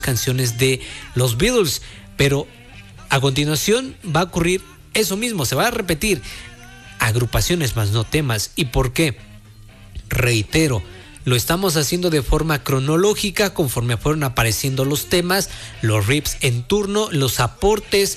canciones de los Beatles, pero a continuación va a ocurrir eso mismo, se va a repetir agrupaciones más no temas. ¿Y por qué? Reitero, lo estamos haciendo de forma cronológica conforme fueron apareciendo los temas, los riffs en turno, los aportes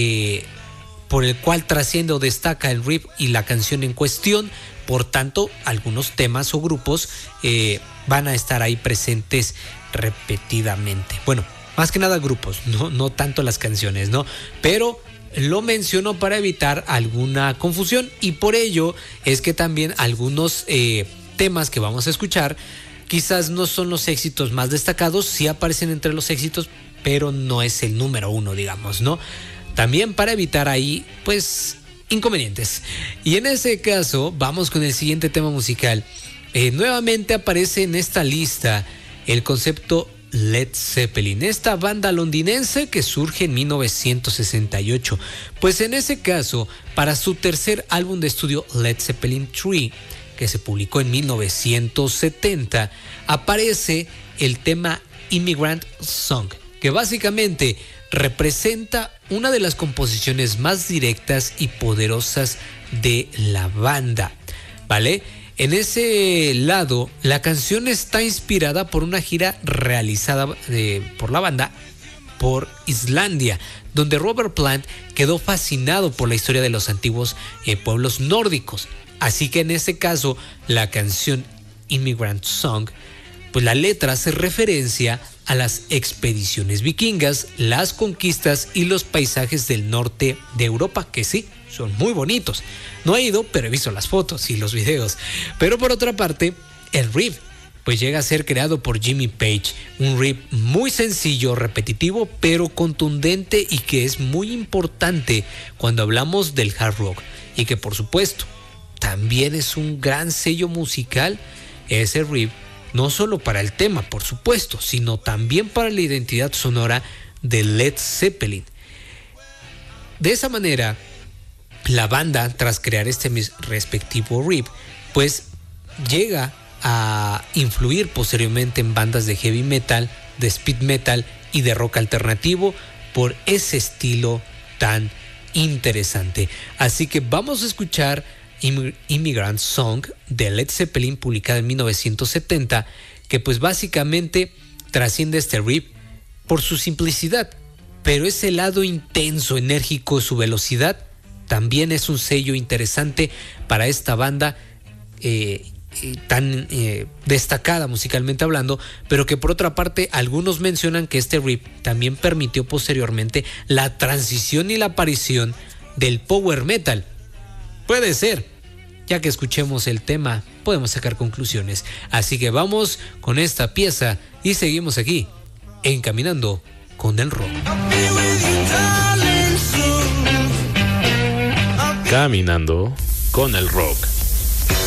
por el cual trasciende o destaca el riff y la canción en cuestión. Por tanto, algunos temas o grupos van a estar ahí presentes repetidamente. Bueno, más que nada grupos, no tanto las canciones, ¿no? Pero lo menciono para evitar alguna confusión, y por ello es que también algunos temas que vamos a escuchar quizás no son los éxitos más destacados, sí aparecen entre los éxitos, pero no es el número uno, digamos, ¿no? También para evitar ahí, pues, inconvenientes. Y en ese caso, vamos con el siguiente tema musical. Nuevamente aparece en esta lista el concepto Led Zeppelin, esta banda londinense que surge en 1968. Pues en ese caso, para su tercer álbum de estudio Led Zeppelin 3, que se publicó en 1970, aparece el tema Immigrant Song, que básicamente representa una de las composiciones más directas y poderosas de la banda, ¿vale? En ese lado, la canción está inspirada por una gira realizada por la banda por Islandia, donde Robert Plant quedó fascinado por la historia de los antiguos pueblos nórdicos. Así que en ese caso, la canción Immigrant Song, pues la letra hace referencia a las expediciones vikingas, las conquistas y los paisajes del norte de Europa, que sí, son muy bonitos. No he ido, pero he visto las fotos y los videos. Pero por otra parte, el riff pues llega a ser creado por Jimmy Page, un riff muy sencillo, repetitivo, pero contundente, y que es muy importante cuando hablamos del hard rock, y que por supuesto también es un gran sello musical ese riff, no solo para el tema, por supuesto, sino también para la identidad sonora de Led Zeppelin. De esa manera, la banda, tras crear este respectivo riff, pues llega a influir posteriormente en bandas de heavy metal, de speed metal y de rock alternativo por ese estilo tan interesante. Así que vamos a escuchar Immigrant Song de Led Zeppelin, publicada en 1970, que pues básicamente trasciende este riff por su simplicidad, pero ese lado intenso, enérgico, su velocidad también es un sello interesante para esta banda tan destacada musicalmente hablando, pero que por otra parte algunos mencionan que este riff también permitió posteriormente la transición y la aparición del power metal. Puede ser, ya que escuchemos el tema podemos sacar conclusiones. Así que vamos con esta pieza y seguimos aquí en Caminando con el Rock. Caminando con el Rock.